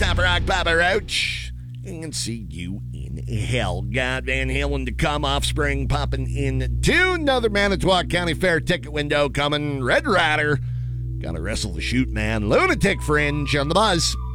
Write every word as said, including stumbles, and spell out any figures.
Stop Rock, Papa Roach. And see you in hell. God Van Halen to come, Offspring popping into another Manitowoc County Fair ticket window coming. Red Rider. Gotta wrestle the shoot, man. Lunatic Fringe on the buzz.